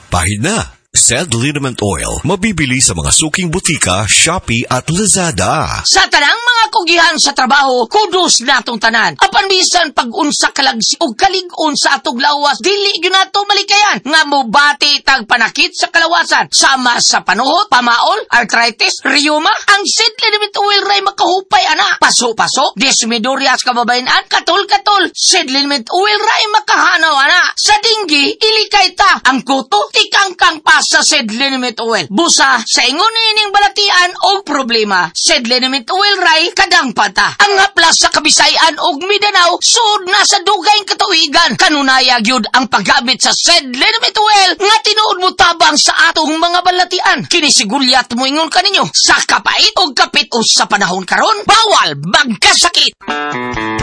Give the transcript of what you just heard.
Pahid na. Sed Liniment Oil, mabibili sa mga suking butika, Shopee at Lazada. Sa tanang mga kugihan sa trabaho, kudos natong tanan. Apan bisan pag-unsa kalagsi o kalig-on sa atong lawas, dili yun nato malikayan. Nga mo bati tag panakit sa kalawasan. Sama sa panuhot, pamaol, arthritis, rheuma, ang Sed Liniment Oil ray makahupay ana. Paso-paso, desmidorias kababayan, katol-katol. Sed Liniment Oil ray makahanaw ana. Sa dinggi, ilikay ta. Ang kuto, tikangkang pa sa Sed Liniment Oil. Busa, sa ingon ining balatian o problema, Sed Liniment Oil ray kadang pata. Ang haplas sa Kabisayan o Mindanao, sud na sa dugay katuigan. Kanunaya gyud ang paggamit sa Sed Liniment Oil nga tinuod mo tabang sa atong mga balatian. Kinisigulyat mo ingon kaninyo, sa kapait o kapit o sa panahon karon, bawal magkasakit.